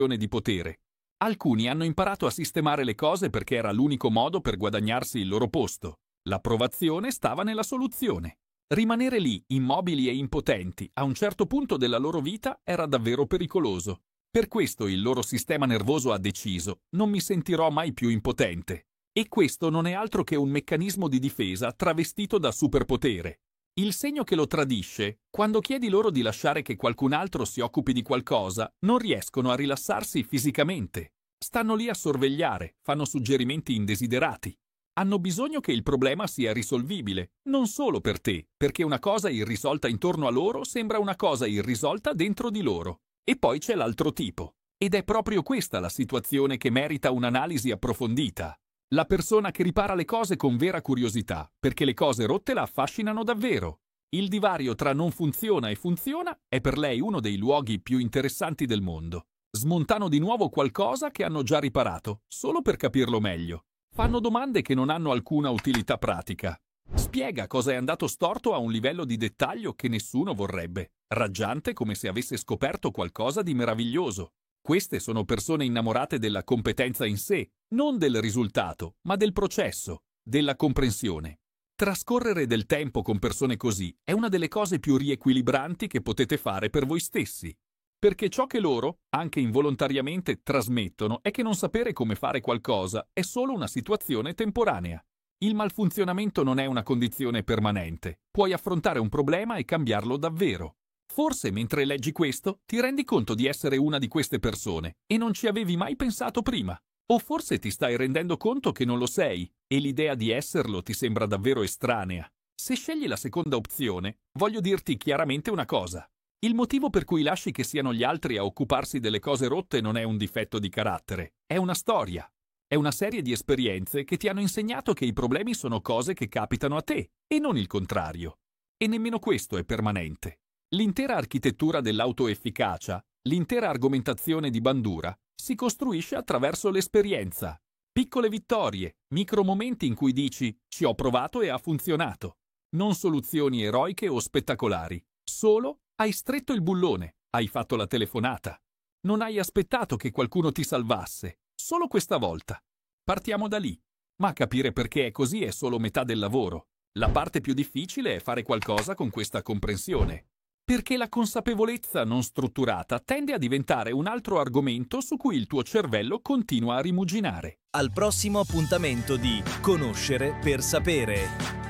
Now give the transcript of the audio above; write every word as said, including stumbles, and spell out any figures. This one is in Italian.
di potere. Alcuni hanno imparato a sistemare le cose perché era l'unico modo per guadagnarsi il loro posto. L'approvazione stava nella soluzione. Rimanere lì, immobili e impotenti, a un certo punto della loro vita era davvero pericoloso. Per questo il loro sistema nervoso ha deciso: non mi sentirò mai più impotente. E questo non è altro che un meccanismo di difesa travestito da superpotere. Il segno che lo tradisce: quando chiedi loro di lasciare che qualcun altro si occupi di qualcosa, non riescono a rilassarsi fisicamente. Stanno lì a sorvegliare, fanno suggerimenti indesiderati. Hanno bisogno che il problema sia risolvibile, non solo per te, perché una cosa irrisolta intorno a loro sembra una cosa irrisolta dentro di loro. E poi c'è l'altro tipo. Ed è proprio questa la situazione che merita un'analisi approfondita. La persona che ripara le cose con vera curiosità, perché le cose rotte la affascinano davvero. Il divario tra non funziona e funziona è per lei uno dei luoghi più interessanti del mondo. Smontano di nuovo qualcosa che hanno già riparato, solo per capirlo meglio. Fanno domande che non hanno alcuna utilità pratica. Spiega cosa è andato storto a un livello di dettaglio che nessuno vorrebbe. Raggiante come se avesse scoperto qualcosa di meraviglioso. Queste sono persone innamorate della competenza in sé, non del risultato, ma del processo, della comprensione. Trascorrere del tempo con persone così è una delle cose più riequilibranti che potete fare per voi stessi. Perché ciò che loro, anche involontariamente, trasmettono è che non sapere come fare qualcosa è solo una situazione temporanea. Il malfunzionamento non è una condizione permanente. Puoi affrontare un problema e cambiarlo davvero. Forse mentre leggi questo ti rendi conto di essere una di queste persone e non ci avevi mai pensato prima. O forse ti stai rendendo conto che non lo sei e l'idea di esserlo ti sembra davvero estranea. Se scegli la seconda opzione, voglio dirti chiaramente una cosa. Il motivo per cui lasci che siano gli altri a occuparsi delle cose rotte non è un difetto di carattere, è una storia. È una serie di esperienze che ti hanno insegnato che i problemi sono cose che capitano a te e non il contrario. E nemmeno questo è permanente. L'intera architettura dell'autoefficacia, l'intera argomentazione di Bandura, si costruisce attraverso l'esperienza. Piccole vittorie, micromomenti in cui dici «ci ho provato e ha funzionato». Non soluzioni eroiche o spettacolari, solo hai stretto il bullone, hai fatto la telefonata. Non hai aspettato che qualcuno ti salvasse, solo questa volta. Partiamo da lì. Ma capire perché è così è solo metà del lavoro. La parte più difficile è fare qualcosa con questa comprensione. Perché la consapevolezza non strutturata tende a diventare un altro argomento su cui il tuo cervello continua a rimuginare. Al prossimo appuntamento di Conoscere per sapere.